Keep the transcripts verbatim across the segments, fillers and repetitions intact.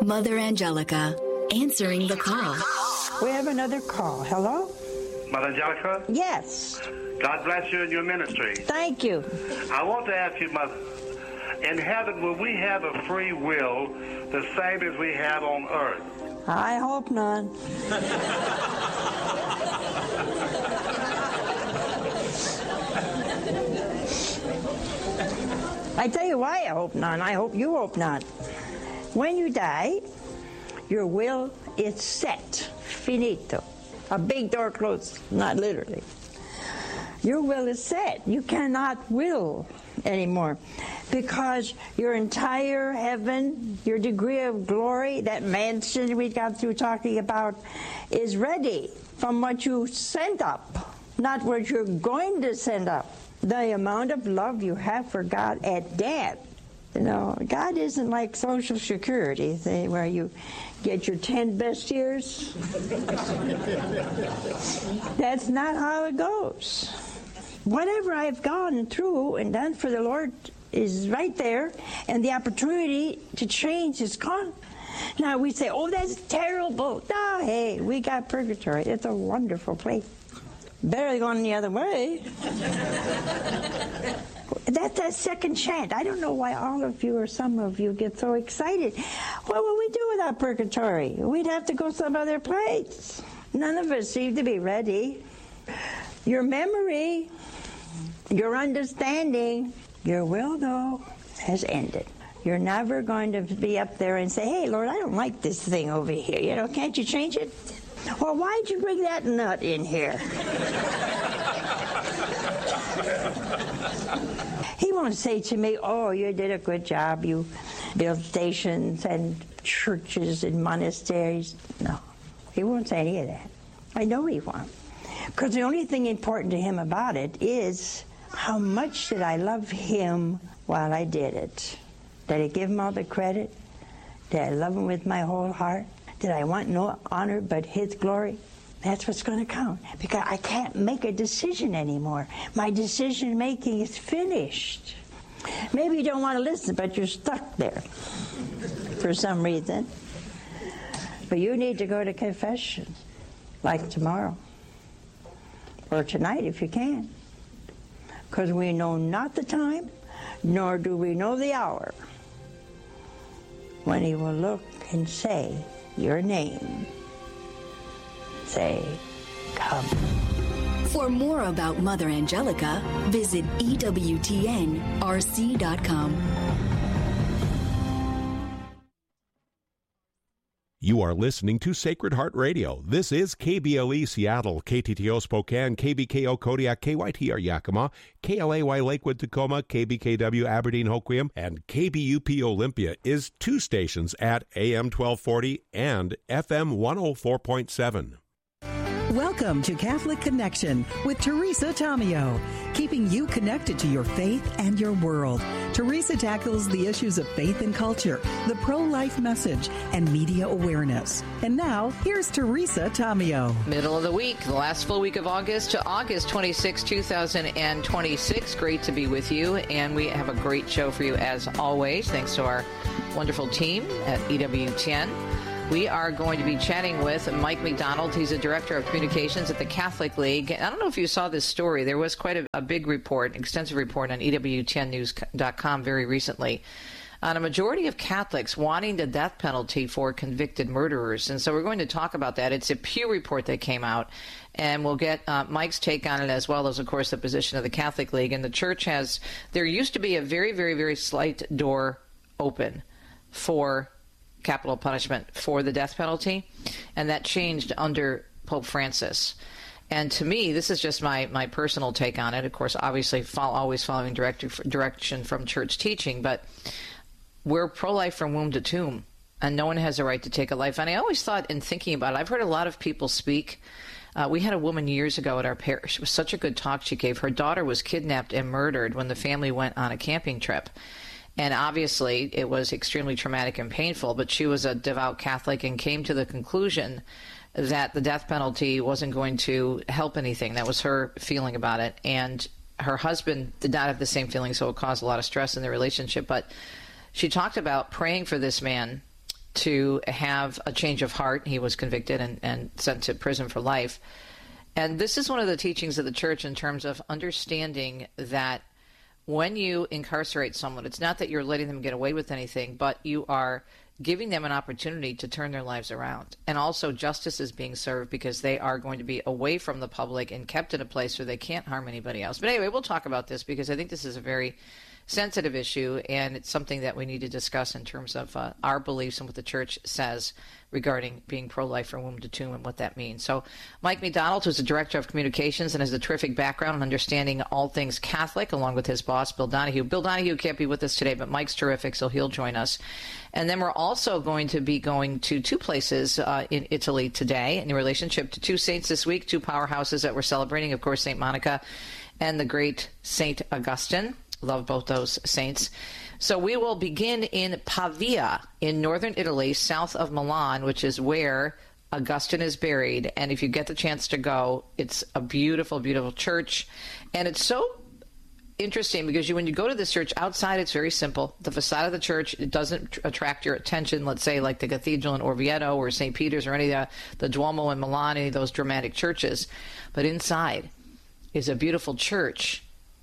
Mother Angelica, answering the call. We have another call. Hello? Mother Angelica? Yes. God bless you in your ministry. Thank you. I want to ask you, Mother, in heaven, will we have a free will the same as we have on earth? I hope none. I tell you why I hope none. I hope you hope none. When you die, your will is set. Finito. A big door closed, not literally. Your will is set. You cannot will anymore because your entire heaven, your degree of glory, that mansion we got through talking about, is ready from what you sent up, not what you're going to send up. The amount of love you have for God at death. You know, God isn't like Social Security, say, where you get your ten best years. That's not how it goes. Whatever I've gone through and done for the Lord is right there, and the opportunity to change is gone. Now we say, oh, that's terrible. No, hey, we got purgatory. It's a wonderful place. Better than going the other way. That's a second chance. I don't know why all of you or some of you get so excited. What would we do without purgatory? We'd have to go some other place. None of us seem to be ready. Your memory, your understanding, your will, though, has ended. You're never going to be up there and say, hey, Lord, I don't like this thing over here. You know, can't you change it? Well, why'd you bring that nut in here? He won't say to me, oh, you did a good job. You built stations and churches and monasteries. No, he won't say any of that. I know he won't. Because the only thing important to him about it is how much did I love him while I did it? Did I give him all the credit? Did I love him with my whole heart? Did I want no honor but his glory? That's what's going to count. Because I can't make a decision anymore. My decision making is finished. Maybe you don't want to listen, but you're stuck there for some reason. But you need to go to confession, like tomorrow. Or tonight if you can. Because we know not the time, nor do we know the hour when he will look and say your name. Say, come. For more about Mother Angelica, visit E W T N R C dot com. You are listening to Sacred Heart Radio. This is K B L E Seattle, K T T O Spokane, K B K O Kodiak, K Y T R Yakima, K L A Y Lakewood Tacoma, K B K W Aberdeen Hoquiam, and K B U P Olympia is two stations at A M twelve forty and F M one oh four point seven. Welcome to Catholic Connection with Teresa Tomeo, keeping you connected to your faith and your world. Teresa tackles the issues of faith and culture, the pro-life message, and media awareness. And now, here's Teresa Tomeo. Middle of the week, the last full week of August to August twenty-sixth, two thousand twenty-six. Great to be with you, and we have a great show for you as always, thanks to our wonderful team at E W T N. We are going to be chatting with Mike McDonald. He's a director of communications at the Catholic League. I don't know if you saw this story. There was quite a, a big report, extensive report on E W T N news dot com very recently on a majority of Catholics wanting the death penalty for convicted murderers. And so we're going to talk about that. It's a Pew report that came out, and we'll get uh, Mike's take on it, as well as, of course, the position of the Catholic League. And the church has, there used to be a very, very, very slight door open for capital punishment for the death penalty, and that changed under Pope Francis. And to me, this is just my, my personal take on it. Of course, obviously, follow, always following direct, direction from church teaching, but we're pro-life from womb to tomb, and no one has a right to take a life. And I always thought, in thinking about it, I've heard a lot of people speak. Uh, we had a woman years ago at our parish. It was such a good talk she gave. Her daughter was kidnapped and murdered when the family went on a camping trip. And obviously, it was extremely traumatic and painful, but she was a devout Catholic and came to the conclusion that the death penalty wasn't going to help anything. That was her feeling about it. And her husband did not have the same feeling, so it caused a lot of stress in the relationship. But she talked about praying for this man to have a change of heart. He was convicted and, and sent to prison for life. And this is one of the teachings of the church in terms of understanding that when you incarcerate someone, it's not that you're letting them get away with anything, but you are giving them an opportunity to turn their lives around. And also justice is being served because they are going to be away from the public and kept in a place where they can't harm anybody else. But anyway, we'll talk about this because I think this is a very sensitive issue, and it's something that we need to discuss in terms of uh, our beliefs and what the church says regarding being pro-life from womb to tomb and what that means. So Mike McDonald, who's the Director of Communications and has a terrific background in understanding all things Catholic, along with his boss, Bill Donahue. Bill Donahue can't be with us today, but Mike's terrific, so he'll join us. And then we're also going to be going to two places uh, in Italy today in relationship to two saints this week, two powerhouses that we're celebrating, of course, Saint Monica and the great Saint Augustine. Love both those saints. So we will begin in Pavia in northern Italy, south of Milan, which is where Augustine is buried. And if you get the chance to go, it's a beautiful, beautiful church. And it's so interesting because you, when you go to this church outside, it's very simple. The facade of the church, it doesn't attract your attention, let's say like the cathedral in Orvieto or Saint Peter's or any of the, the Duomo in Milan, any of those dramatic churches. But inside is a beautiful church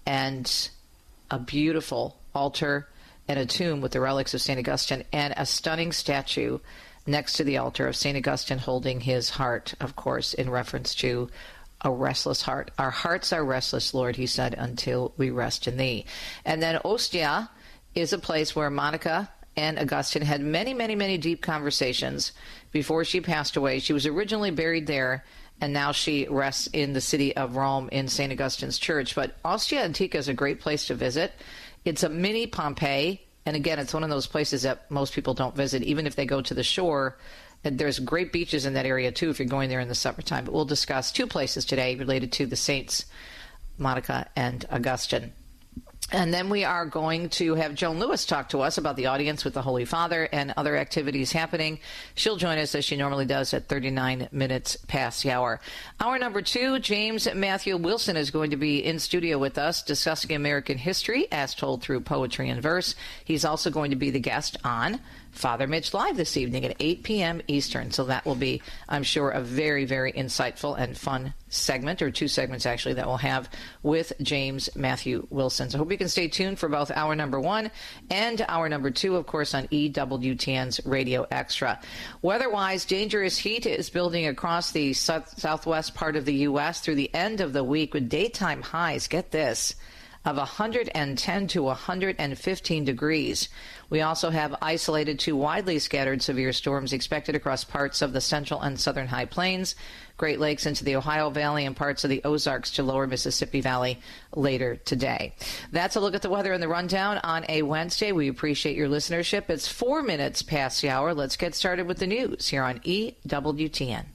and a beautiful altar and a tomb with the relics of Saint Augustine and a stunning statue next to the altar of Saint Augustine holding his heart, of course, in reference to a restless heart. Our hearts are restless, Lord, he said, until we rest in thee. And then Ostia is a place where Monica and Augustine had many, many, many deep conversations before she passed away. She was originally buried there, and now she rests in the city of Rome in Saint Augustine's church. But Ostia Antica is a great place to visit. It's a mini Pompeii, and again, it's one of those places that most people don't visit, even if they go to the shore. And there's great beaches in that area, too, if you're going there in the summertime. But we'll discuss two places today related to the saints, Monica and Augustine. And then we are going to have Joan Lewis talk to us about the audience with the Holy Father and other activities happening. She'll join us as she normally does at thirty-nine minutes past the hour. Hour number two, James Matthew Wilson is going to be in studio with us discussing American history as told through poetry and verse. He's also going to be the guest on Father Mitch Live this evening at eight p.m. Eastern. So that will be, I'm sure, a very, very insightful and fun segment, or two segments actually, that we'll have with James Matthew Wilson. So I hope you can stay tuned for both hour number one and hour number two, of course, on E W T N's Radio Extra. Weather-wise, dangerous heat is building across the south- southwest part of the U S through the end of the week with daytime highs, get this, of one hundred ten to one hundred fifteen degrees. We also have isolated to widely scattered severe storms expected across parts of the central and southern high plains, Great Lakes into the Ohio Valley, and parts of the Ozarks to lower Mississippi Valley later today. That's a look at the weather and the rundown on a Wednesday. We appreciate your listenership. It's four minutes past the hour. Let's get started with the news here on E W T N.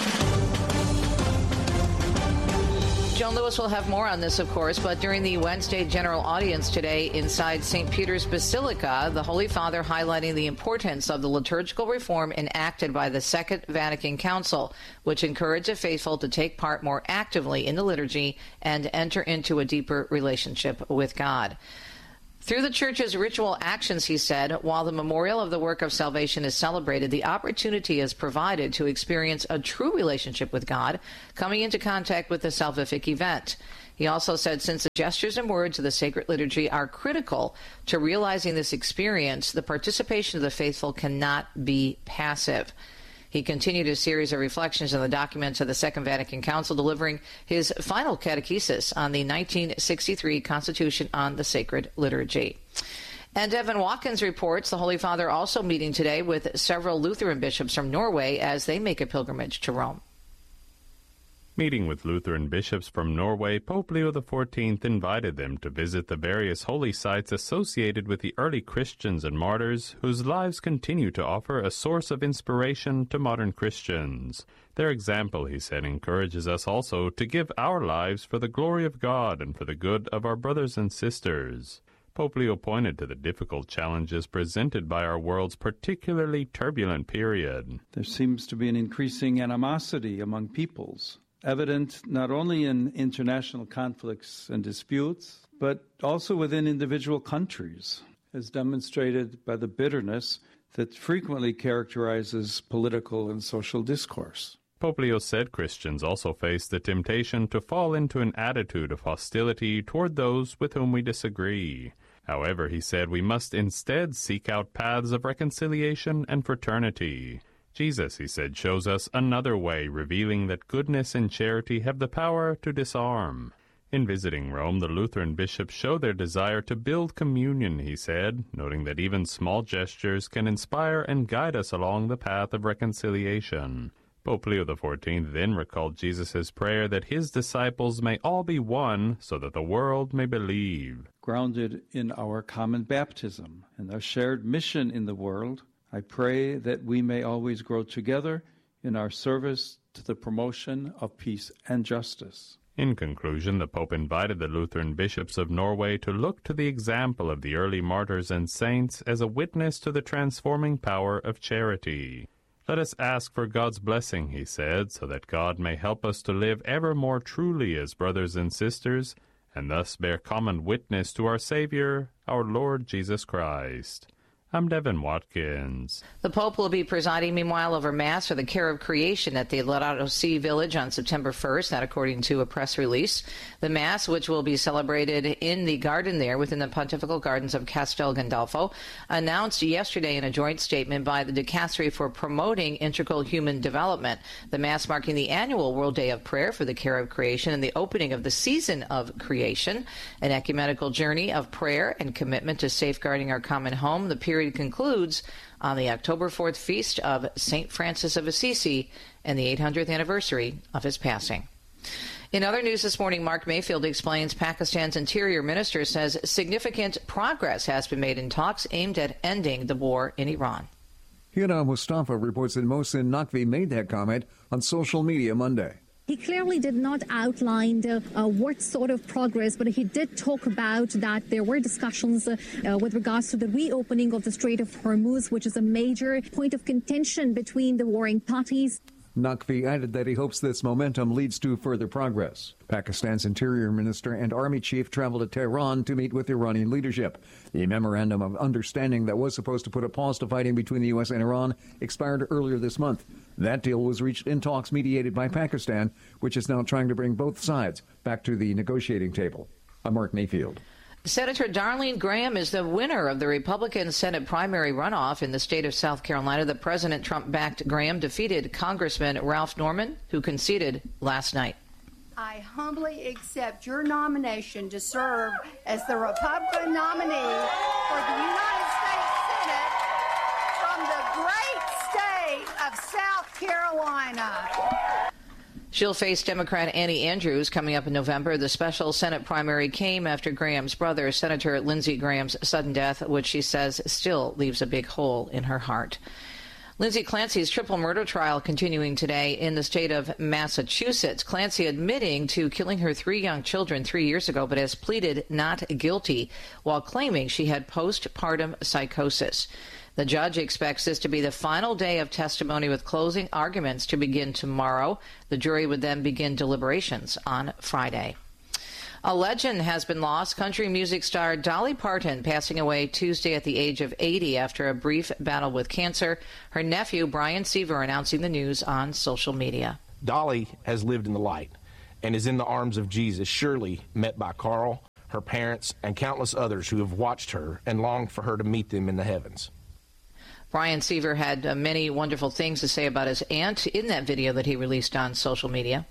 Joan Lewis will have more on this, of course, but during the Wednesday general audience today inside Saint Peter's Basilica, the Holy Father highlighting the importance of the liturgical reform enacted by the Second Vatican Council, which encouraged the faithful to take part more actively in the liturgy and enter into a deeper relationship with God. Through the Church's ritual actions, he said, while the memorial of the work of salvation is celebrated, the opportunity is provided to experience a true relationship with God, coming into contact with the salvific event. He also said, since the gestures and words of the sacred liturgy are critical to realizing this experience, the participation of the faithful cannot be passive. He continued a series of reflections on the documents of the Second Vatican Council, delivering his final catechesis on the nineteen sixty-three Constitution on the Sacred Liturgy. And Evan Watkins reports the Holy Father also meeting today with several Lutheran bishops from Norway as they make a pilgrimage to Rome. Meeting with Lutheran bishops from Norway, Pope Leo the fourteenth invited them to visit the various holy sites associated with the early Christians and martyrs, whose lives continue to offer a source of inspiration to modern Christians. Their example, he said, encourages us also to give our lives for the glory of God and for the good of our brothers and sisters. Pope Leo pointed to the difficult challenges presented by our world's particularly turbulent period. There seems to be an increasing animosity among peoples, evident not only in international conflicts and disputes, but also within individual countries, as demonstrated by the bitterness that frequently characterizes political and social discourse. Pope Leo said Christians also face the temptation to fall into an attitude of hostility toward those with whom we disagree. However, he said we must instead seek out paths of reconciliation and fraternity. Jesus, he said, shows us another way, revealing that goodness and charity have the power to disarm. In visiting Rome, the Lutheran bishops show their desire to build communion, he said, noting that even small gestures can inspire and guide us along the path of reconciliation. Pope Leo the fourteenth then recalled Jesus' prayer that his disciples may all be one so that the world may believe. Grounded in our common baptism and our shared mission in the world, I pray that we may always grow together in our service to the promotion of peace and justice. In conclusion, the Pope invited the Lutheran bishops of Norway to look to the example of the early martyrs and saints as a witness to the transforming power of charity. Let us ask for God's blessing, he said, so that God may help us to live ever more truly as brothers and sisters, and thus bear common witness to our Savior, our Lord Jesus Christ. I'm Devin Watkins. The Pope will be presiding, meanwhile, over Mass for the Care of Creation at the Laudato Si Village on September first, that according to a press release. The Mass, which will be celebrated in the garden there within the Pontifical Gardens of Castel Gandolfo, announced yesterday in a joint statement by the Dicastery for Promoting Integral Human Development. The Mass marking the annual World Day of Prayer for the Care of Creation and the opening of the Season of Creation, an ecumenical journey of prayer and commitment to safeguarding our common home. The period concludes on the October fourth feast of Saint Francis of Assisi and the eight hundredth anniversary of his passing. In other news this morning, Mark Mayfield explains Pakistan's interior minister says significant progress has been made in talks aimed at ending the war in Iran. Hina Mustafa reports that Mohsin Naqvi made that comment on social media Monday. He clearly did not outline uh, uh, what sort of progress, but he did talk about that there were discussions uh, uh, with regards to the reopening of the Strait of Hormuz, which is a major point of contention between the warring parties. Naqvi added that he hopes this momentum leads to further progress. Pakistan's interior minister and army chief traveled to Tehran to meet with Iranian leadership. The memorandum of understanding that was supposed to put a pause to fighting between the U S and Iran expired earlier this month. That deal was reached in talks mediated by Pakistan, which is now trying to bring both sides back to the negotiating table. I'm Mark Mayfield. Senator Darlene Graham is the winner of the Republican Senate primary runoff in the state of South Carolina. The President Trump-backed Graham defeated Congressman Ralph Norman, who conceded last night. I humbly accept your nomination to serve as the Republican nominee for the United States Senate from the great state of South Carolina. She'll face Democrat Annie Andrews coming up in November. The special Senate primary came after Graham's brother, Senator Lindsey Graham's sudden death, which she says still leaves a big hole in her heart. Lindsay Clancy's triple murder trial continuing today in the state of Massachusetts. Clancy admitting to killing her three young children three years ago, but has pleaded not guilty while claiming she had postpartum psychosis. The judge expects this to be the final day of testimony, with closing arguments to begin tomorrow. The jury would then begin deliberations on Friday. A legend has been lost. Country music star Dolly Parton passing away Tuesday at the age of eighty after a brief battle with cancer. Her nephew, Brian Seaver, announcing the news on social media. Dolly has lived in the light and is in the arms of Jesus, surely met by Carl, her parents, and countless others who have watched her and longed for her to meet them in the heavens. Brian Seaver had uh, many wonderful things to say about his aunt in that video that he released on social media.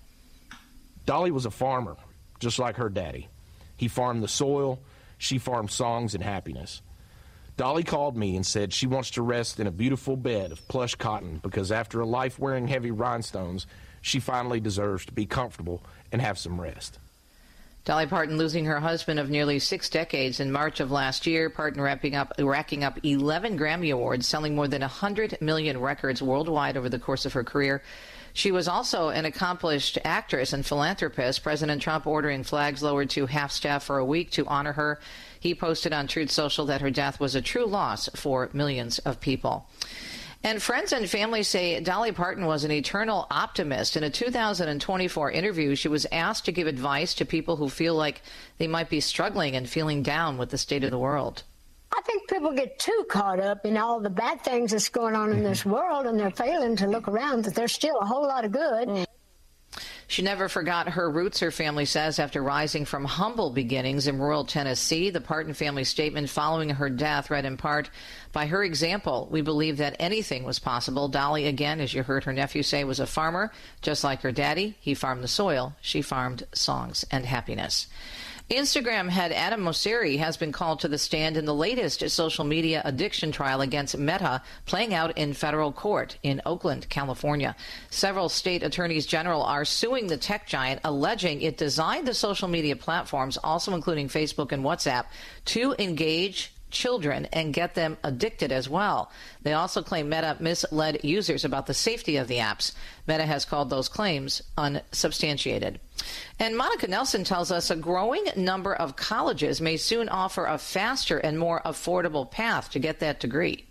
Dolly was a farmer, just like her daddy. He farmed the soil, she farmed songs and happiness. Dolly called me and said she wants to rest in a beautiful bed of plush cotton because after a life wearing heavy rhinestones, she finally deserves to be comfortable and have some rest. Dolly Parton losing her husband of nearly six decades in March of last year. Parton wrapping up, racking up eleven Grammy Awards, selling more than one hundred million records worldwide over the course of her career. She was also an accomplished actress and philanthropist. President Trump ordering flags lowered to half-staff for a week to honor her. He posted on Truth Social that her death was a true loss for millions of people. And friends and family say Dolly Parton was an eternal optimist. In a two thousand twenty-four interview, she was asked to give advice to people who feel like they might be struggling and feeling down with the state of the world. I think people get too caught up in all the bad things that's going on in this world, and they're failing to look around that there's still a whole lot of good. She never forgot her roots, her family says, after rising from humble beginnings in rural Tennessee. The Parton family statement following her death read in part, "By her example, we believe that anything was possible." Dolly, again, as you heard her nephew say, was a farmer. Just like her daddy, he farmed the soil. She farmed songs and happiness. Instagram head Adam Mosseri has been called to the stand in the latest social media addiction trial against Meta, playing out in federal court in Oakland, California. Several state attorneys general are suing the tech giant, alleging it designed the social media platforms, also including Facebook and WhatsApp, to engage children and get them addicted as well. They also claim Meta misled users about the safety of the apps. Meta has called those claims unsubstantiated. And Monica Nelson tells us a growing number of colleges may soon offer a faster and more affordable path to get that degree.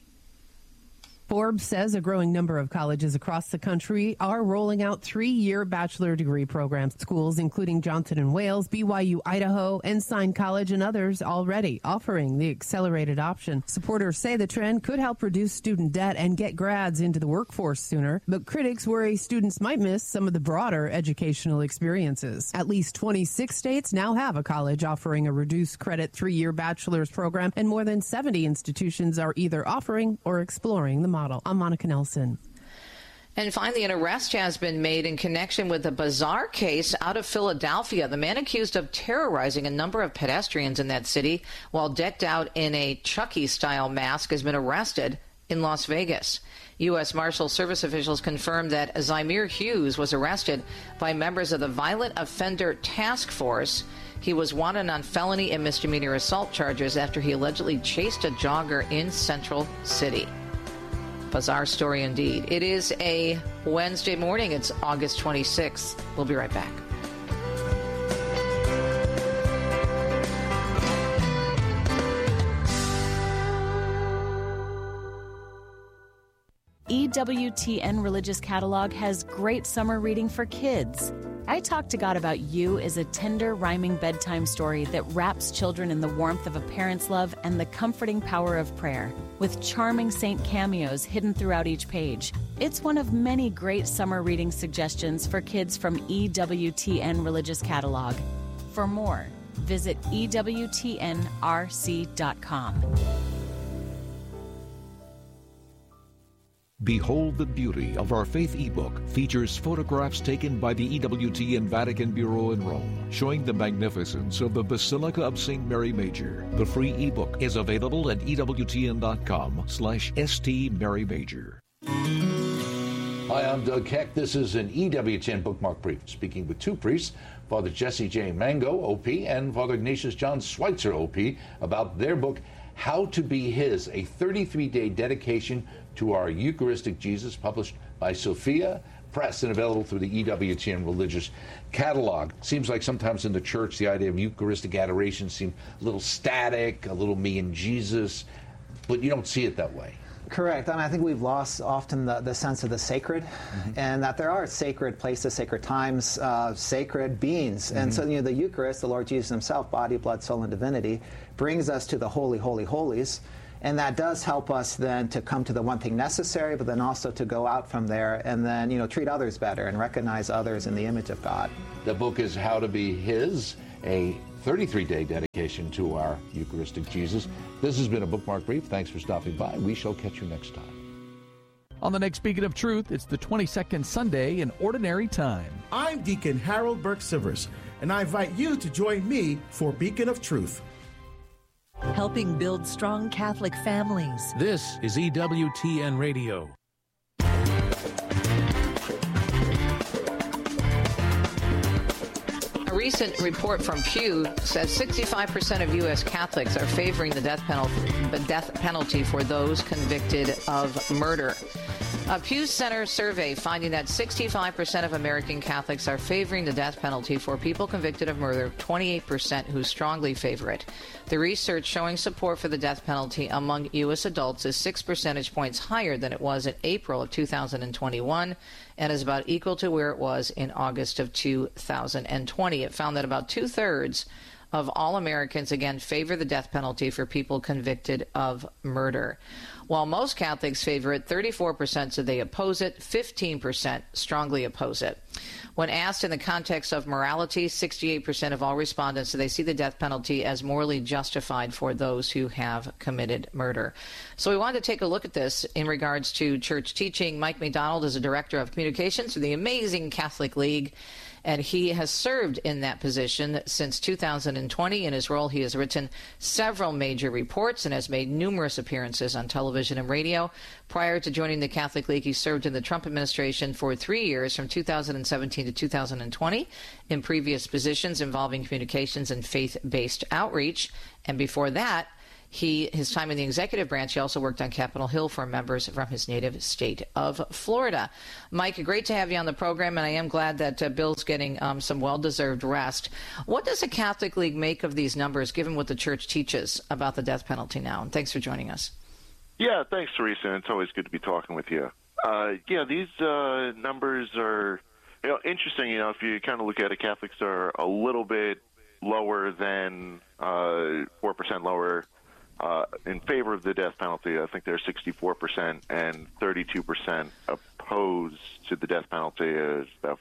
Forbes says a growing number of colleges across the country are rolling out three-year bachelor degree programs. Schools including Johnson and Wales, B Y U Idaho, Ensign College, and others already offering the accelerated option. Supporters say the trend could help reduce student debt and get grads into the workforce sooner, but critics worry students might miss some of the broader educational experiences. At least twenty-six states now have a college offering a reduced credit three-year bachelor's program, and more than seventy institutions are either offering or exploring the model. I'm Monica Nelson. And finally, an arrest has been made in connection with a bizarre case out of Philadelphia. The man accused of terrorizing a number of pedestrians in that city while decked out in a Chucky-style mask has been arrested in Las Vegas. U S Marshal Service officials confirmed that Zymir Hughes was arrested by members of the Violent Offender Task Force. He was wanted on felony and misdemeanor assault charges after he allegedly chased a jogger in Central City. Bizarre story indeed. It is a Wednesday morning. It's August twenty-sixth. We'll be right back. E W T N Religious Catalog has great summer reading for kids. I Talk to God About You is a tender, rhyming bedtime story that wraps children in the warmth of a parent's love and the comforting power of prayer, with charming saint cameos hidden throughout each page. It's one of many great summer reading suggestions for kids from E W T N Religious Catalog. For more, visit E W T N R C dot com. Behold the Beauty of Our Faith ebook features photographs taken by the E W T N Vatican Bureau in Rome, showing the magnificence of the Basilica of Saint Mary Major. The free ebook is available at E W T N dot com slash S T Mary Major. Hi, I'm Doug Keck. This is an E W T N Bookmark Brief, speaking with two priests, Father Jesse J. Mango, O P, and Father Ignatius John Schweitzer, O P, about their book, How to Be His, a thirty-three day dedication to our Eucharistic Jesus, published by Sophia Press and available through the E W T N Religious Catalog. Seems like sometimes in the church the idea of Eucharistic adoration seems a little static, a little me and Jesus, but you don't see it that way. Correct. I mean, I think we've lost often the, the sense of the sacred, mm-hmm. and that there are sacred places, sacred times, uh, sacred beings. Mm-hmm. And so, you know, the Eucharist, the Lord Jesus himself, body, blood, soul, and divinity, brings us to the holy, holy, holies. And that does help us then to come to the one thing necessary, but then also to go out from there and then, you know, treat others better and recognize others in the image of God. The book is How to Be His, a thirty-three day dedication to our Eucharistic Jesus. This has been a Bookmark Brief. Thanks for stopping by. We shall catch you next time. On the next Beacon of Truth, it's the twenty-second Sunday in Ordinary Time. I'm Deacon Harold Burke-Sivers, and I invite you to join me for Beacon of Truth. Helping build strong Catholic families. This is E W T N Radio. A recent report from Pew says sixty-five percent of U S Catholics are favoring the death penalty, the death penalty for those convicted of murder. A Pew Center survey finding that sixty-five percent of American Catholics are favoring the death penalty for people convicted of murder, twenty-eight percent who strongly favor it. The research showing support for the death penalty among U S adults is six percentage points higher than it was in April of two thousand twenty-one and is about equal to where it was in August of two thousand twenty. It found that about two-thirds of all Americans, again, favor the death penalty for people convicted of murder. While most Catholics favor it, thirty-four percent say they oppose it, fifteen percent strongly oppose it. When asked in the context of morality, sixty-eight percent of all respondents say they see the death penalty as morally justified for those who have committed murder. So we wanted to take a look at this in regards to church teaching. Mike McDonald is a director of communications for the amazing Catholic League, and he has served in that position since two thousand twenty. In his role, he has written several major reports and has made numerous appearances on television and radio. Prior to joining the Catholic League, he served in the Trump administration for three years, from two thousand seventeen to two thousand twenty, in previous positions involving communications and faith-based outreach. And before that, He, his time in the executive branch, he also worked on Capitol Hill for members from his native state of Florida. Mike, great to have you on the program, and I am glad that uh, Bill's getting um, some well-deserved rest. What does the Catholic League make of these numbers, given what the church teaches about the death penalty now? And thanks for joining us. Yeah, thanks, Teresa. It's always good to be talking with you. Uh, yeah, these uh, numbers are, you know, interesting. You know, if you kind of look at it, Catholics are a little bit lower than uh, four percent lower Uh, in favor of the death penalty. I think they're sixty-four percent, and thirty-two percent opposed to the death penalty. Is about,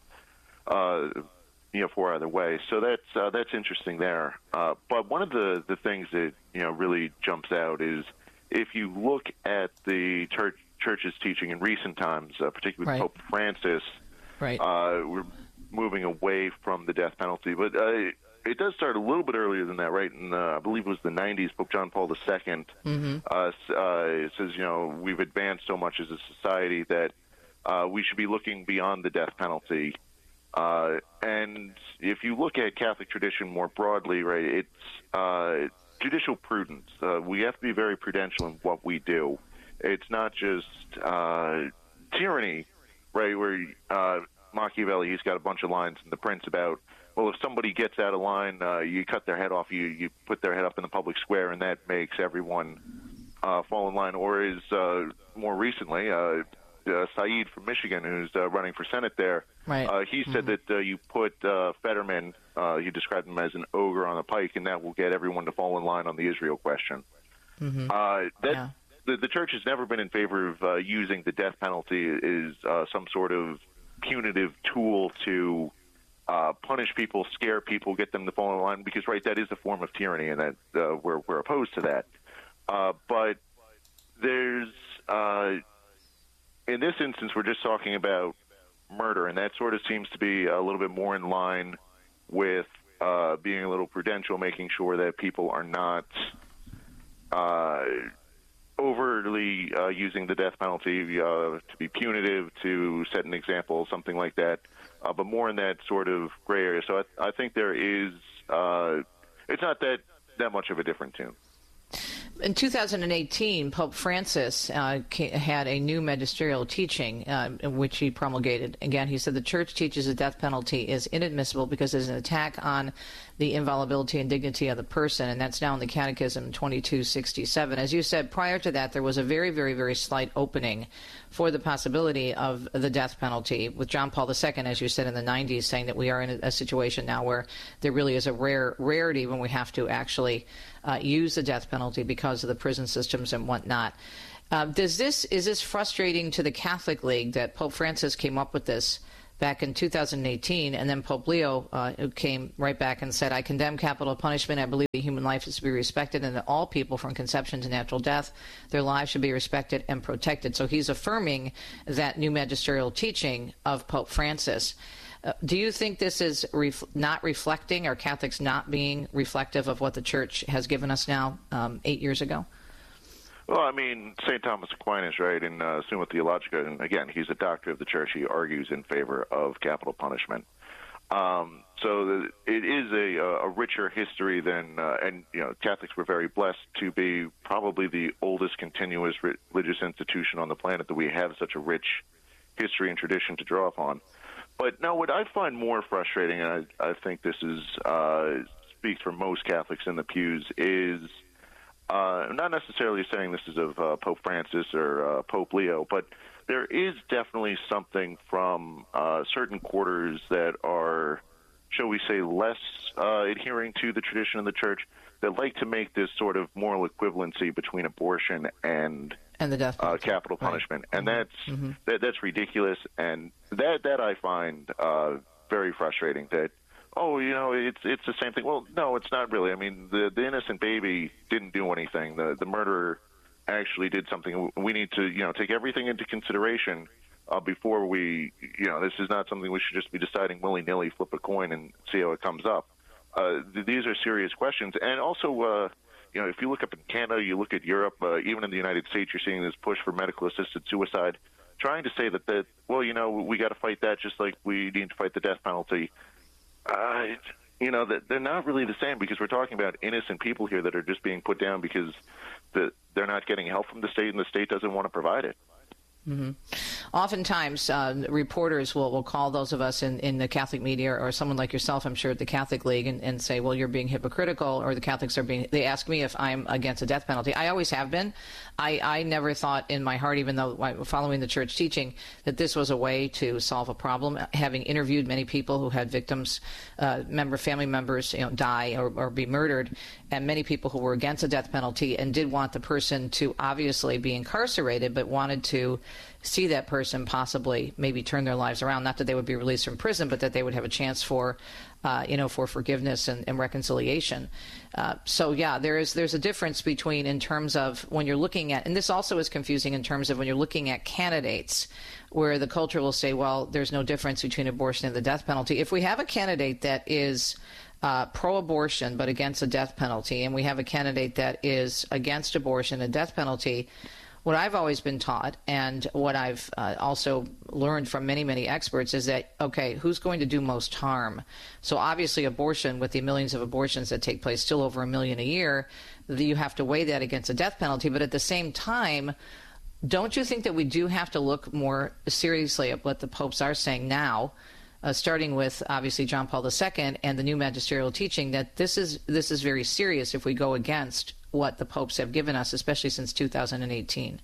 uh, you know, four either way. So that's uh, that's interesting there. Uh, but one of the, the things that, you know, really jumps out is if you look at the church, church's teaching in recent times, uh, particularly Right. Pope Francis, right. uh, we're moving away from the death penalty. But uh, it does start a little bit earlier than that, right? In, uh, I believe it was the nineties, Pope John Paul the Second Mm-hmm. uh, uh, says, you know, we've advanced so much as a society that uh, we should be looking beyond the death penalty. Uh, and if you look at Catholic tradition more broadly, right, it's uh, judicial prudence. Uh, we have to be very prudential in what we do. It's not just uh, tyranny, right, where uh, Machiavelli, he's got a bunch of lines in The Prince about, well, if somebody gets out of line, uh, you cut their head off, you, you put their head up in the public square, and that makes everyone uh, fall in line. Or is uh, more recently, uh, uh, Saeed from Michigan, who's uh, running for Senate there, Right. uh, he said Mhm. that uh, you put uh, Fetterman, uh, he described him as an ogre on a pike, and that will get everyone to fall in line on the Israel question. Mm-hmm. Uh, that, Yeah. the, the church has never been in favor of uh, using the death penalty as uh, some sort of punitive tool to uh, punish people, scare people, get them to fall in line, because, right, that is a form of tyranny, and that uh, we're, we're opposed to that. Uh, but there's, uh, in this instance, we're just talking about murder, and that sort of seems to be a little bit more in line with uh, being a little prudential, making sure that people are not uh, overtly uh, using the death penalty uh, to be punitive, to set an example, something like that, uh, but more in that sort of gray area. So I, I think there is, uh, it's not that, that much of a different tune. In two thousand eighteen, Pope Francis uh, ca- had a new magisterial teaching uh, in which he promulgated. Again, he said the church teaches the death penalty is inadmissible because it's an attack on the inviolability and dignity of the person, and that's now in the Catechism twenty-two sixty-seven. As you said, prior to that, there was a very, very, very slight opening for the possibility of the death penalty, with John Paul the Second, as you said, in the nineties, saying that we are in a, a situation now where there really is a rare rarity when we have to actually uh, use the death penalty because of the prison systems and whatnot. Uh, does this is this frustrating to the Catholic League that Pope Francis came up with this back in two thousand eighteen, and then Pope Leo uh, came right back and said, I condemn capital punishment. I believe that human life is to be respected, and that all people from conception to natural death, their lives should be respected and protected. So he's affirming that new magisterial teaching of Pope Francis. Uh, do you think this is ref- not reflecting, or Catholics not being reflective of what the Church has given us now um, eight years ago? Well, I mean, Saint Thomas Aquinas, right, in uh, Summa Theologica, and again, he's a doctor of the Church. He argues in favor of capital punishment. Um, so the, it is a, a richer history than, uh, and, you know, Catholics were very blessed to be probably the oldest continuous religious institution on the planet, that we have such a rich history and tradition to draw upon. But no, what I find more frustrating, and I, I think this is uh, speaks for most Catholics in the pews, is uh, not necessarily saying this is of uh, Pope Francis or uh, Pope Leo, but there is definitely something from uh, certain quarters that are shall we say, less uh, adhering to the tradition of the church, that like to make this sort of moral equivalency between abortion and and the death uh, capital punishment, right. and that's mm-hmm. that, that's ridiculous, and that that I find uh, very frustrating. That oh, you know, it's it's the same thing. Well, no, it's not really. I mean, the the innocent baby didn't do anything. The the murderer actually did something. We need to, you know, take everything into consideration uh, before we, you know, this is not something we should just be deciding willy-nilly, flip a coin and see how it comes up. Uh, th- these are serious questions. And also, uh, you know, if you look up in Canada, you look at Europe, uh, even in the United States, you're seeing this push for medical-assisted suicide, trying to say that, that well, you know, we got to fight that just like we need to fight the death penalty. Uh, you know, that they're not really the same, because we're talking about innocent people here that are just being put down because the, they're not getting help from the state, and the state doesn't want to provide it. Mm-hmm. Oftentimes, uh, reporters will, will call those of us in, in the Catholic media, or someone like yourself, I'm sure, at the Catholic League, and, and say, well, you're being hypocritical, or the Catholics are being, they ask me if I'm against the death penalty. I always have been. I, I never thought in my heart, even though I, following the church teaching, that this was a way to solve a problem. Having interviewed many people who had victims, uh, member, family members, you know, die or, or be murdered, and many people who were against the death penalty and did want the person to obviously be incarcerated, but wanted to see that person possibly maybe turn their lives around. Not that they would be released from prison, but that they would have a chance for, uh, you know, for forgiveness and, and reconciliation. Uh, so, yeah, there is there's a difference between, in terms of when you're looking at, and this also is confusing in terms of when you're looking at candidates, where the culture will say, well, there's no difference between abortion and the death penalty. If we have a candidate that is uh, pro-abortion but against the death penalty, and we have a candidate that is against abortion and death penalty, what I've always been taught, and what I've uh, also learned from many, many experts, is that, okay, who's going to do most harm? So obviously abortion, with the millions of abortions that take place, still over a million a year, you have to weigh that against a death penalty. But at the same time, don't you think that we do have to look more seriously at what the popes are saying now, uh, starting with, obviously, John Paul the Second and the new magisterial teaching, that this is this is very serious if we go against what the popes have given us, especially since two thousand eighteen.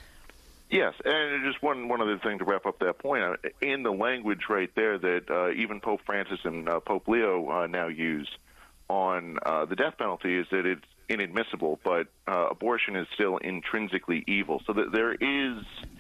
Yes, and just one, one other thing to wrap up that point. In the language right there that uh, even Pope Francis and uh, Pope Leo uh, now use on uh, the death penalty is that it's inadmissible, but uh, abortion is still intrinsically evil. So that there is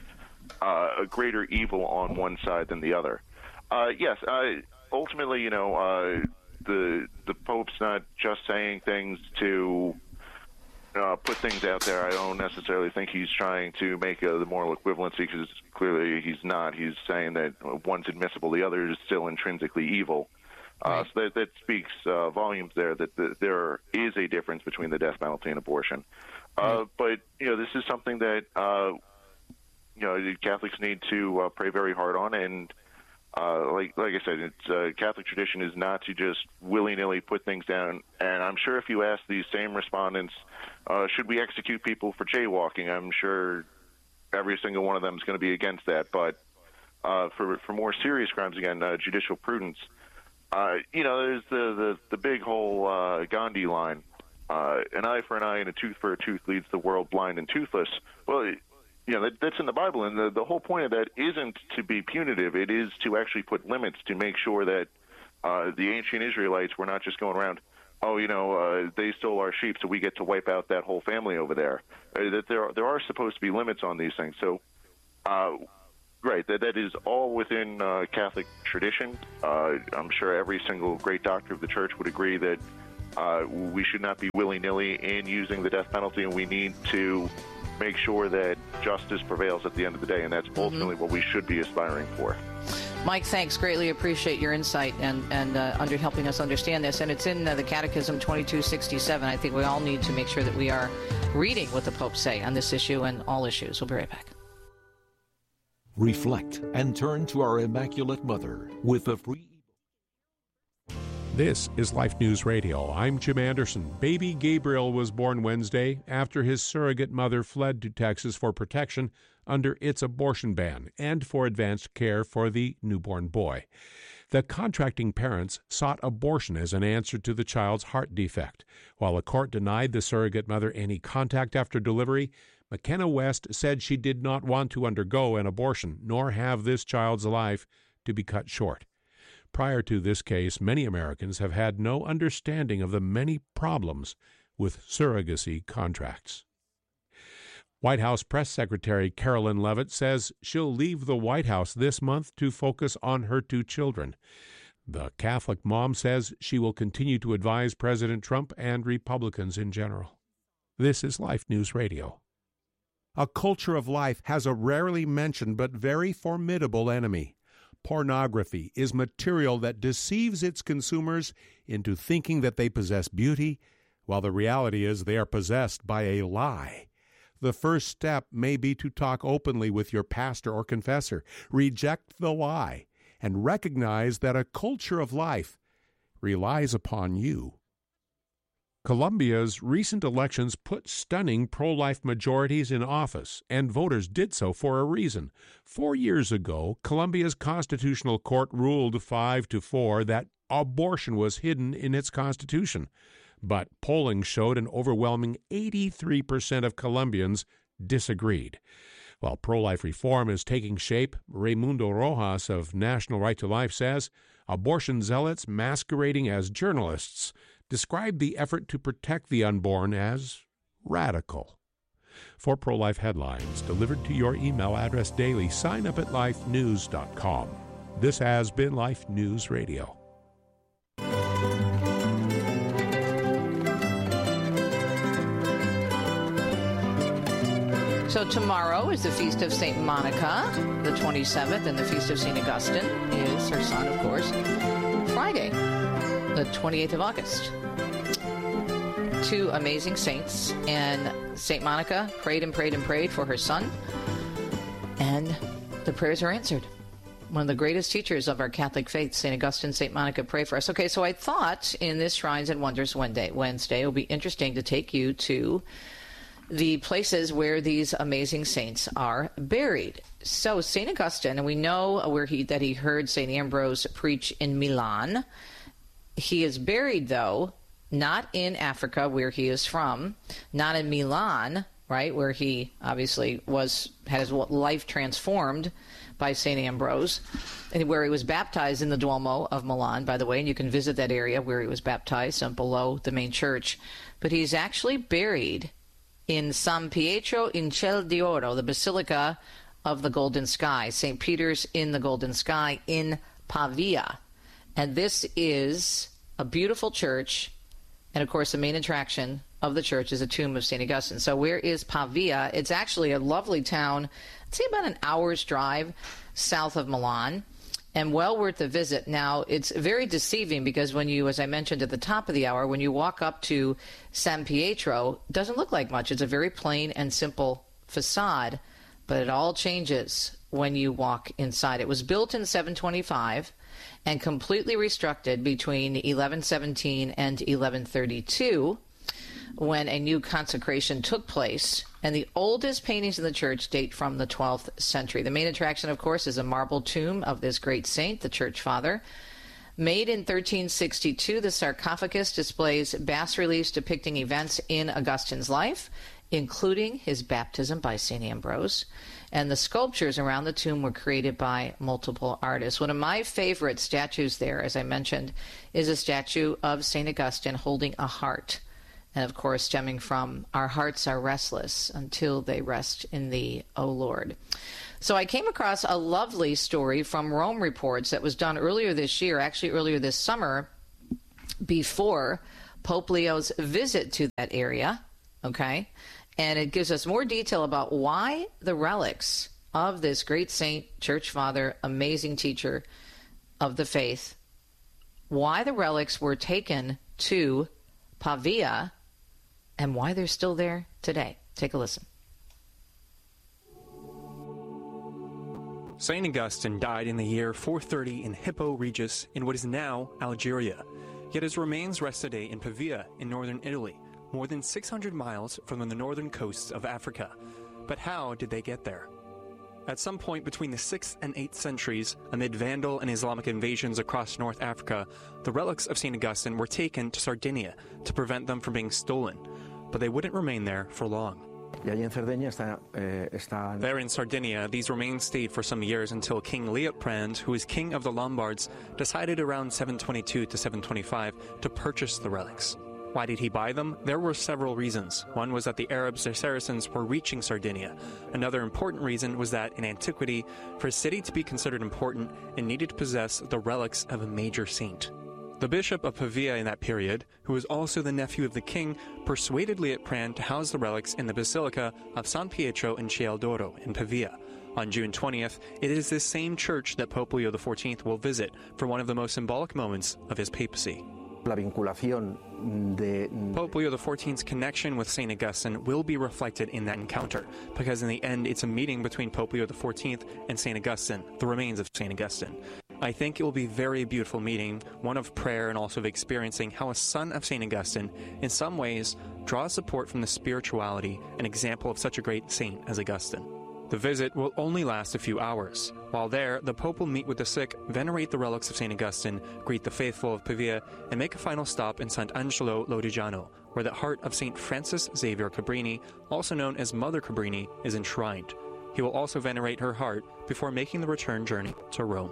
uh, a greater evil on one side than the other. Uh, yes, uh, ultimately, you know, uh, the the Pope's not just saying things to Uh, put things out there. I don't necessarily think he's trying to make uh, the moral equivalency, because clearly he's not. He's saying that one's admissible, the other is still intrinsically evil. Uh, right. So that, that speaks uh, volumes there, that the, there is a difference between the death penalty and abortion. Uh, right. But, you know, this is something that, uh, you know, Catholics need to uh, pray very hard on. And Uh, like like I said, it's, uh, Catholic tradition is not to just willy-nilly put things down. And I'm sure if you ask these same respondents, uh, should we execute people for jaywalking, I'm sure every single one of them is going to be against that. But uh, for for more serious crimes, again, uh, judicial prudence, uh, you know, there's the, the, the big whole uh, Gandhi line, uh, an eye for an eye and a tooth for a tooth leads the world blind and toothless. Well, it, You know, that, that's in the Bible, and the, the whole point of that isn't to be punitive. It is to actually put limits to make sure that uh, the ancient Israelites were not just going around, oh, you know, uh, they stole our sheep, so we get to wipe out that whole family over there. Uh, that there are, there are supposed to be limits on these things. So, uh, right, that, that is all within uh, Catholic tradition. Uh, I'm sure every single great doctor of the church would agree that uh, we should not be willy-nilly in using the death penalty, and we need to make sure that justice prevails at the end of the day, and that's ultimately mm-hmm. what we should be aspiring for. Mike, thanks. Greatly appreciate your insight and, and uh, under helping us understand this. And it's in uh, the Catechism twenty-two sixty-seven. I think we all need to make sure that we are reading what the popes say on this issue and all issues. We'll be right back. Reflect and turn to our Immaculate Mother with a free... This is Life News Radio. I'm Jim Anderson. Baby Gabriel was born Wednesday after his surrogate mother fled to Texas for protection under its abortion ban and for advanced care for the newborn boy. The contracting parents sought abortion as an answer to the child's heart defect. While a court denied the surrogate mother any contact after delivery, McKenna West said she did not want to undergo an abortion nor have this child's life to be cut short. prior to this case, many Americans have had no understanding of the many problems with surrogacy contracts. White House Press Secretary Carolyn Leavitt says she'll leave the White House this month to focus on her two children. The Catholic mom says she will continue to advise President Trump and Republicans in general. This is Life News Radio. A culture of life has a rarely mentioned but very formidable enemy. Pornography is material that deceives its consumers into thinking that they possess beauty, while the reality is they are possessed by a lie. The first step may be to talk openly with your pastor or confessor, reject the lie, and recognize that a culture of life relies upon you. Colombia's recent elections put stunning pro-life majorities in office, and voters did so for a reason. Four years ago, Colombia's constitutional court ruled five to four that abortion was hidden in its constitution. But polling showed an overwhelming eighty-three percent of Colombians disagreed. While pro-life reform is taking shape, Raimundo Rojas of National Right to Life says abortion zealots masquerading as journalists described the effort to protect the unborn as radical. For pro-life headlines delivered to your email address daily, sign up at life news dot com. This has been Life News Radio. So tomorrow is the Feast of Saint Monica, the twenty-seventh, and the Feast of Saint Augustine is her son, of course, Friday, the twenty-eighth of August. Two amazing saints, and Saint Monica prayed and prayed and prayed for her son, and the prayers are answered. One of the greatest teachers of our Catholic faith, Saint Augustine, Saint Monica, pray for us. Okay, so I thought in this Shrines and Wonders Wednesday, Wednesday, it would be interesting to take you to the places where these amazing saints are buried. So Saint Augustine, and we know where he that he heard Saint Ambrose preach in Milan. He is buried, though, not in Africa, where he is from, not in Milan, right, where he obviously was had his life transformed by Saint Ambrose, and where he was baptized in the Duomo of Milan, by the way, and you can visit that area where he was baptized, um, below the main church. But he's actually buried in San Pietro in Ciel d'Oro, the Basilica of the Golden Sky, Saint Peter's in the Golden Sky in Pavia. And this is a beautiful church, and of course the main attraction of the church is the tomb of Saint Augustine. So where is Pavia? It's actually a lovely town, I'd say about an hour's drive south of Milan, and well worth a visit. Now, it's very deceiving because when you, as I mentioned at the top of the hour, when you walk up to San Pietro, it doesn't look like much. It's a very plain and simple facade, but it all changes when you walk inside. It was built in seven twenty-five and completely reconstructed between eleven seventeen and eleven thirty-two, when a new consecration took place, and the oldest paintings in the church date from the twelfth century. The main attraction, of course, is a marble tomb of this great saint, the Church Father. Made in thirteen sixty-two, the sarcophagus displays bas-reliefs depicting events in Augustine's life, including his baptism by Saint Ambrose. And the sculptures around the tomb were created by multiple artists. One of my favorite statues there, as I mentioned, is a statue of Saint Augustine holding a heart. And, of course, stemming from, our hearts are restless until they rest in thee, O Lord. So I came across a lovely story from Rome Reports that was done earlier this year, actually earlier this summer, before Pope Leo's visit to that area, okay? And it gives us more detail about why the relics of this great saint, church father, amazing teacher of the faith, why the relics were taken to Pavia, and why they're still there today. Take a listen. Saint Augustine died in the year four thirty in Hippo Regius in what is now Algeria, yet his remains rest today in Pavia in northern Italy, more than six hundred miles from the northern coasts of Africa. But how did they get there? At some point between the sixth and eighth centuries, amid Vandal and Islamic invasions across North Africa, the relics of Saint Augustine were taken to Sardinia to prevent them from being stolen, but they wouldn't remain there for long. There in Sardinia, these remains stayed for some years until King Liutprand, who was king of the Lombards, decided around seven twenty-two to seven twenty-five to purchase the relics. Why did he buy them? There were several reasons. One was that the Arabs or Saracens were reaching Sardinia. Another important reason was that in antiquity, for a city to be considered important, it needed to possess the relics of a major saint. The Bishop of Pavia in that period, who was also the nephew of the king, persuaded Liutprand to house the relics in the Basilica of San Pietro in Ciel d'Oro in Pavia. On June twentieth, it is this same church that Pope Leo the fourteenth will visit for one of the most symbolic moments of his papacy. Pope Leo the fourteenth's connection with Saint Augustine will be reflected in that encounter, because in the end it's a meeting between Pope Leo the fourteenth and Saint Augustine, the remains of Saint Augustine. I think it will be a very beautiful meeting, one of prayer and also of experiencing how a son of Saint Augustine, in some ways, draws support from the spirituality and example of such a great saint as Augustine. The visit will only last a few hours. While there, the Pope will meet with the sick, venerate the relics of Saint Augustine, greet the faithful of Pavia, and make a final stop in Sant'Angelo Lodigiano, where the heart of Saint Frances Xavier Cabrini, also known as Mother Cabrini, is enshrined. He will also venerate her heart before making the return journey to Rome.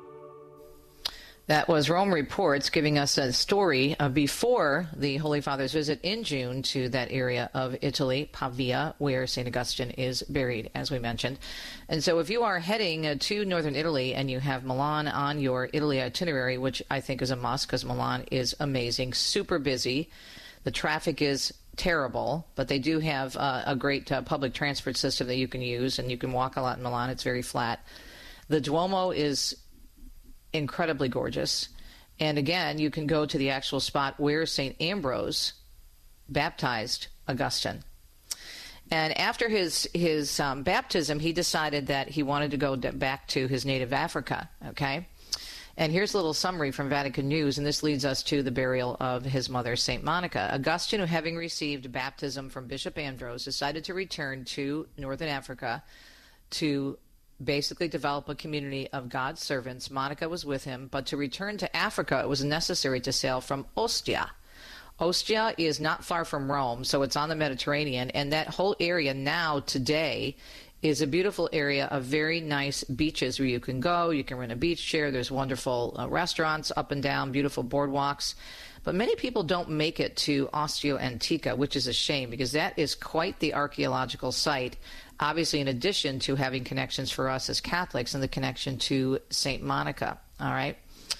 That was Rome Reports, giving us a story uh, before the Holy Father's visit in June to that area of Italy, Pavia, where Saint Augustine is buried, as we mentioned. And so if you are heading uh, to northern Italy and you have Milan on your Italy itinerary, which I think is a must because Milan is amazing, super busy. The traffic is terrible, but they do have uh, a great uh, public transport system that you can use, and you can walk a lot in Milan. It's very flat. The Duomo is incredibly gorgeous. And again, you can go to the actual spot where Saint Ambrose baptized Augustine. And after his his um, baptism, he decided that he wanted to go back to his native Africa, okay? And here's a little summary from Vatican News, and this leads us to the burial of his mother, Saint Monica. Augustine, who having received baptism from Bishop Ambrose, decided to return to northern Africa to basically develop a community of God's servants. Monica was with him, but to return to Africa, it was necessary to sail from Ostia. Ostia is not far from Rome, so it's on the Mediterranean, and that whole area now, today, is a beautiful area of very nice beaches where you can go, you can rent a beach chair, there's wonderful uh, restaurants up and down, beautiful boardwalks. But many people don't make it to Ostia Antica, which is a shame, because that is quite the archaeological site, obviously in addition to having connections for us as Catholics and the connection to Saint Monica, all right?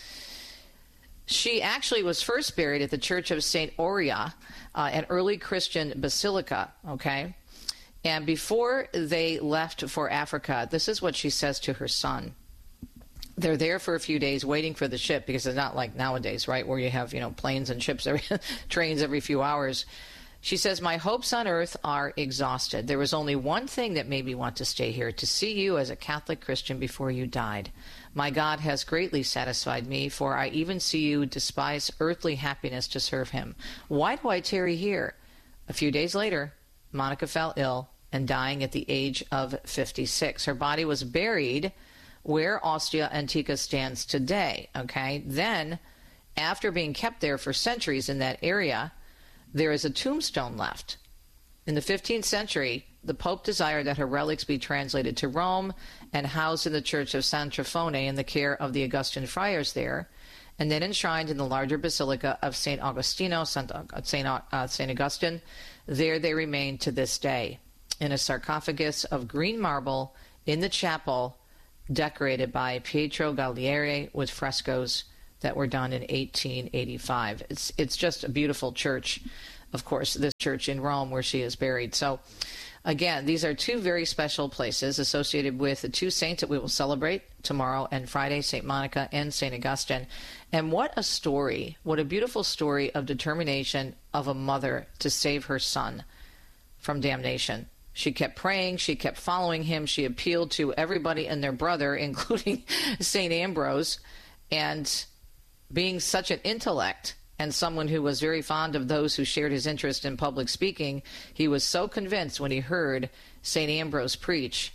She actually was first buried at the Church of Saint Aurea, uh, an early Christian basilica, okay? And before they left for Africa, this is what she says to her son. They're there for a few days waiting for the ship, because it's not like nowadays, right, where you have, you know, planes and ships, every, trains every few hours. She says, "My hopes on earth are exhausted. There was only one thing that made me want to stay here, to see you as a Catholic Christian before you died. My God has greatly satisfied me, for I even see you despise earthly happiness to serve him. Why do I tarry here?" A few days later, Monica fell ill and dying at the age of fifty-six. Her body was buried where Ostia Antica stands today, okay? Then, after being kept there for centuries in that area, there is a tombstone left. In the fifteenth century, the Pope desired that her relics be translated to Rome and housed in the Church of San Trifone in the care of the Augustin friars there, and then enshrined in the larger basilica of Saint Augustino, Saint, Saint, uh, Saint Augustine. There they remain to this day, in a sarcophagus of green marble in the chapel, decorated by Pietro Gallieri with frescoes that were done in eighteen eighty-five. It's it's just a beautiful church, of course, this church in Rome where she is buried. So, again, these are two very special places associated with the two saints that we will celebrate tomorrow and Friday, Saint Monica and Saint Augustine. And what a story, what a beautiful story of determination of a mother to save her son from damnation. She kept praying, she kept following him, she appealed to everybody and their brother, including Saint Ambrose, and being such an intellect and someone who was very fond of those who shared his interest in public speaking, he was so convinced when he heard Saint Ambrose preach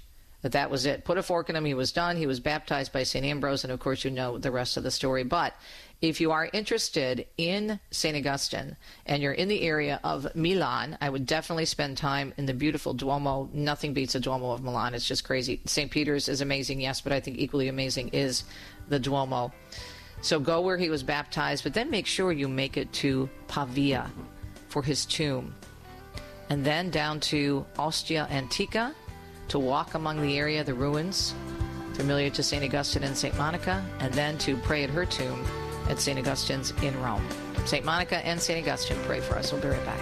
that that was it. Put a fork in him. He was done. He was baptized by Saint Ambrose, and of course you know the rest of the story. But if you are interested in Saint Augustine and you're in the area of Milan, I would definitely spend time in the beautiful Duomo. Nothing beats the Duomo of Milan. It's just crazy. Saint Peter's is amazing, yes, but I think equally amazing is the Duomo. So go where he was baptized, but then make sure you make it to Pavia for his tomb. And then down to Ostia Antica to walk among the area, the ruins, familiar to Saint Augustine and Saint Monica, and then to pray at her tomb at Saint Augustine's in Rome. Saint Monica and Saint Augustine, pray for us. We'll be right back.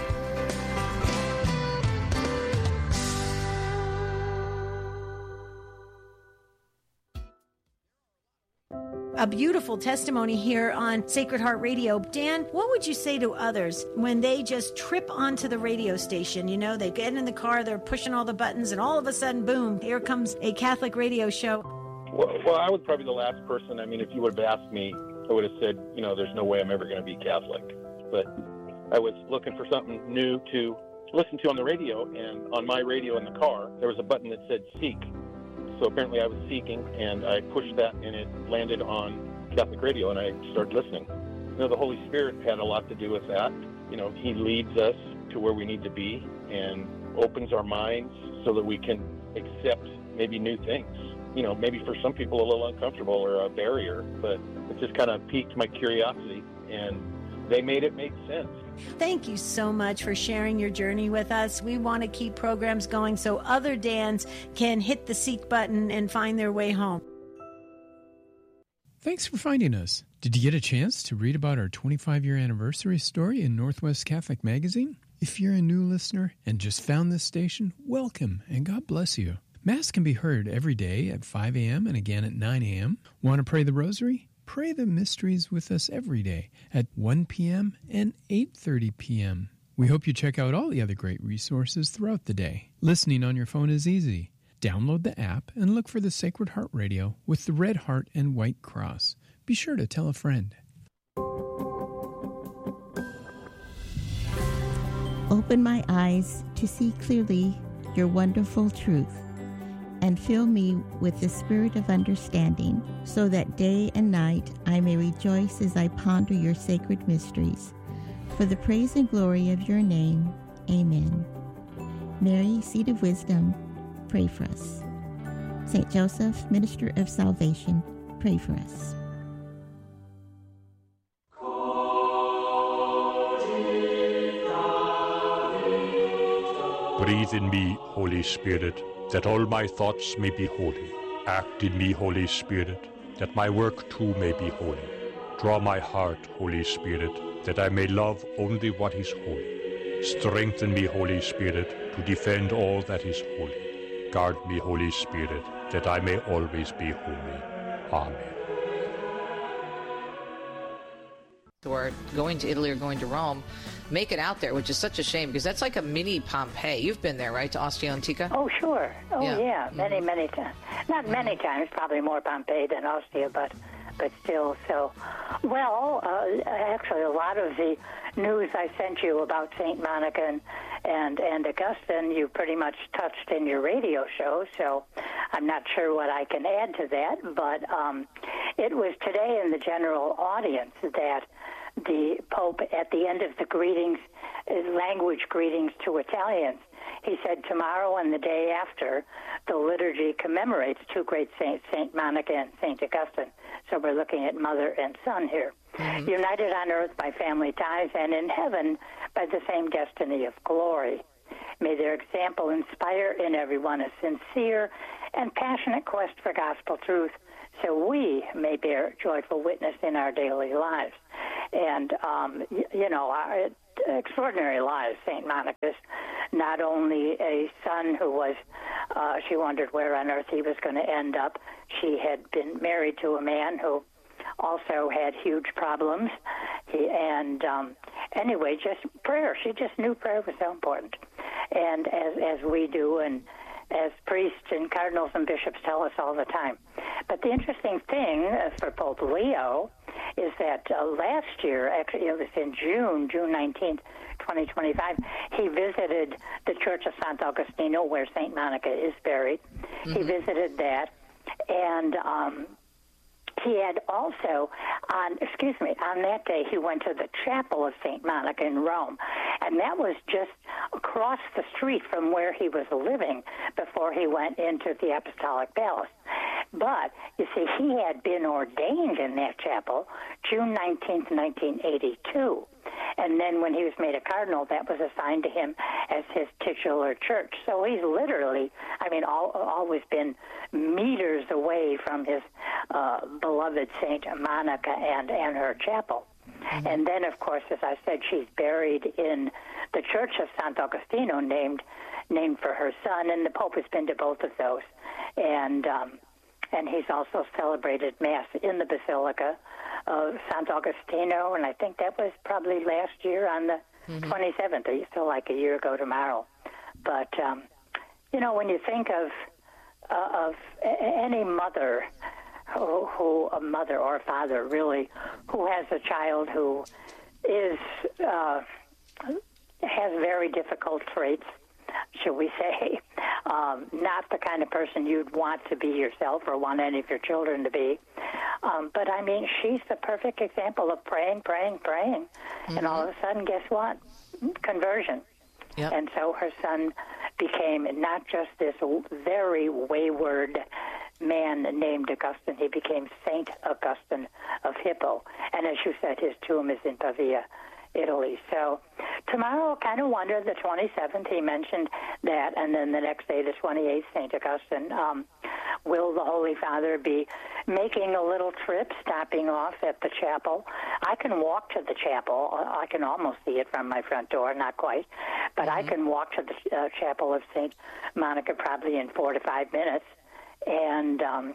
A beautiful testimony here on Sacred Heart Radio. Dan, what would you say to others when they just trip onto the radio station? You know, they get in the car, they're pushing all the buttons, and all of a sudden, boom, here comes a Catholic radio show. Well, well, I was probably the last person. I mean, if you would have asked me, I would have said, you know, there's no way I'm ever going to be Catholic. But I was looking for something new to listen to on the radio, and on my radio in the car, there was a button that said Seek. So apparently I was seeking, and I pushed that, and it landed on Catholic radio, and I started listening. You know, the Holy Spirit had a lot to do with that. You know, he leads us to where we need to be and opens our minds so that we can accept maybe new things. You know, maybe for some people a little uncomfortable or a barrier, but it just kind of piqued my curiosity, and they made it make sense. Thank you so much for sharing your journey with us. We want to keep programs going so other Dans can hit the seek button and find their way home. Thanks for finding us. Did you get a chance to read about our twenty-five year anniversary story in Northwest Catholic Magazine? If you're a new listener and just found this station, welcome and God bless you. Mass can be heard every day at five a.m. and again at nine a.m. Want to pray the rosary? Pray the mysteries with us every day at one p.m. and eight thirty p.m. We hope you check out all the other great resources throughout the day. Listening on your phone is easy. Download the app and look for the Sacred Heart Radio with the red heart and white cross. Be sure to tell a friend. Open my eyes to see clearly your wonderful truth, and fill me with the spirit of understanding, so that day and night I may rejoice as I ponder your sacred mysteries. For the praise and glory of your name, amen. Mary, Seat of Wisdom, pray for us. Saint Joseph, Minister of Salvation, pray for us. Breathe in me, Holy Spirit, that all my thoughts may be holy. Act in me, Holy Spirit, that my work too may be holy. Draw my heart, Holy Spirit, that I may love only what is holy. Strengthen me, Holy Spirit, to defend all that is holy. Guard me, Holy Spirit, that I may always be holy. Amen. Or going to Italy or going to Rome, make it out there, which is such a shame because that's like a mini Pompeii. You've been there, right, to Ostia Antica? Oh, sure. Oh, yeah, yeah. Mm-hmm. many, many times. Not many times, probably more Pompeii than Ostia, but but still. So, well, uh, actually, a lot of the news I sent you about Saint Monica and, and and Augustine, you pretty much touched in your radio show. So, I'm not sure what I can add to that, but um, it was today in the general audience that the Pope, at the end of the greetings, language greetings to Italians, he said tomorrow and the day after, the liturgy commemorates two great saints, Saint Monica and Saint Augustine. So we're looking at mother and son here. Mm-hmm. United on earth by family ties and in heaven by the same destiny of glory. May their example inspire in everyone a sincere and passionate quest for gospel truth, so we may bear joyful witness in our daily lives. And, um, y- you know, our extraordinary lives, Saint Monica's, not only a son who was, uh, she wondered where on earth he was going to end up. She had been married to a man who also had huge problems. He, and um, anyway, just prayer. She just knew prayer was so important. And as, as we do, and as priests and cardinals and bishops tell us all the time. But the interesting thing uh, for Pope Leo is that uh, last year, actually it was in June, June nineteenth, twenty twenty-five, he visited the Church of Sant'Agostino, where Saint Monica is buried. Mm-hmm. He visited that, and um, he had also, on excuse me, on that day he went to the chapel of Saint Monica in Rome, and that was just across the street from where he was living before he went into the Apostolic Palace. But, you see, he had been ordained in that chapel June nineteenth, nineteen eighty-two. And then when he was made a cardinal, that was assigned to him as his titular church. So he's literally, I mean, all, always been meters away from his uh, beloved Saint Monica and, and her chapel. Mm-hmm. And then, of course, as I said, she's buried in the Church of Sant'Agostino, named named for her son, and the Pope has been to both of those. And um, and he's also celebrated Mass in the Basilica of Sant'Agostino, and I think that was probably last year on the mm-hmm. twenty-seventh, so like a year ago tomorrow. But, um, you know, when you think of uh, of a- any mother, who, who a mother or a father really, who has a child who is uh, has very difficult traits, should we say, um, not the kind of person you'd want to be yourself or want any of your children to be. Um, but, I mean, she's the perfect example of praying, praying, praying. Mm-hmm. And all of a sudden, guess what? Conversion. Yep. And so her son became not just this very wayward man named Augustine. He became Saint Augustine of Hippo. And as you said, his tomb is in Pavia, Italy. So tomorrow, kind of wonder, the twenty-seventh, he mentioned that, and then the next day, the twenty-eighth, Saint Augustine. Um, will the Holy Father be making a little trip, stopping off at the chapel? I can walk to the chapel. I can almost see it from my front door, not quite, but mm-hmm. I can walk to the uh, chapel of Saint Monica probably in four to five minutes, and um,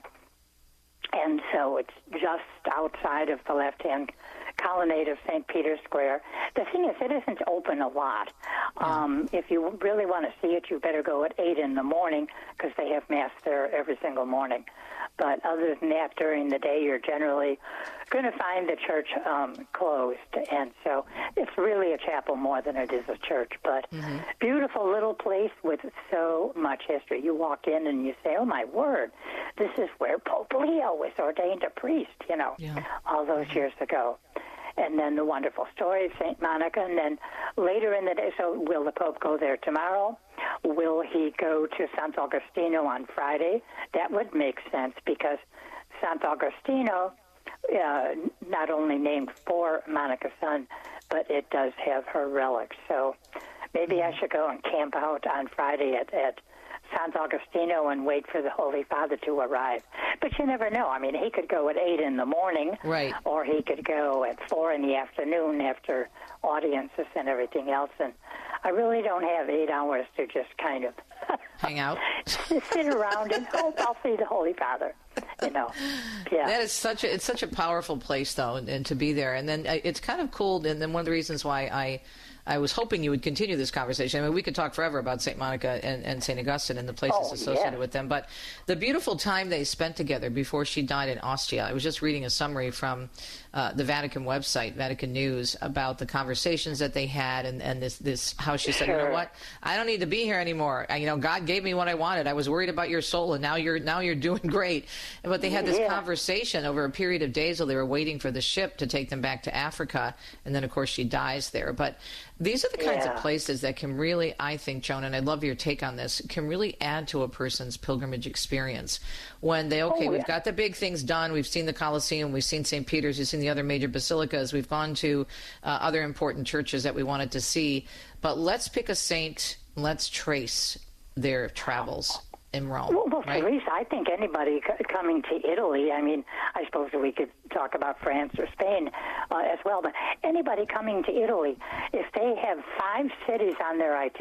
and so it's just outside of the left-hand colonnade of Saint Peter's Square. The thing is, it isn't open a lot. Um, if you really want to see it, you better go at eight in the morning, because they have Mass there every single morning. But other than that, during the day, you're generally going to find the church um, closed. And so it's really a chapel more than it is a church. But mm-hmm. beautiful little place with so much history. You walk in and you say, oh, my word, this is where Pope Leo was ordained a priest, you know, yeah. all those years ago. And then the wonderful story of Saint Monica. And then later in the day, so will the Pope go there tomorrow? Will he go to Sant'Agostino on Friday? That would make sense, because Sant'Agostino, uh, not only named for Monica's son, but it does have her relics. So maybe I should go and camp out on Friday at, at Sant'Agostino and wait for the Holy Father to arrive. But you never know. I mean, he could go at eight in the morning, right, or he could go at four in the afternoon after audiences and everything else. And I really don't have eight hours to just kind of hang out, sit around and hope I'll see the Holy Father. You know, yeah. That is such a it's such a powerful place, though, and, and to be there. And then uh, it's kind of cool. And then one of the reasons why I. I was hoping you would continue this conversation. I mean, we could talk forever about Saint Monica and, and Saint Augustine and the places oh, associated yeah. with them, but the beautiful time they spent together before she died in Ostia. I was just reading a summary from uh, the Vatican website, Vatican News, about the conversations that they had, and, and this, this how she said, sure. you know what, I don't need to be here anymore. I, you know, God gave me what I wanted. I was worried about your soul, and now you're now you're doing great. But they had this yeah. conversation over a period of days while they were waiting for the ship to take them back to Africa, and then, of course, she dies there. But these are the kinds yeah. of places that can really, I think, Joan, and I'd love your take on this, can really add to a person's pilgrimage experience. When they, okay, oh, yeah. we've got the big things done. We've seen the Colosseum. We've seen Saint Peter's. We've seen the other major basilicas. We've gone to uh, other important churches that we wanted to see. But let's pick a saint. Let's trace their travels in Rome. Well, well right? Therese, I think anybody c- coming to Italy, I mean, I suppose we could talk about France or Spain uh, as well, but anybody coming to Italy, if they have five cities on their itinerary,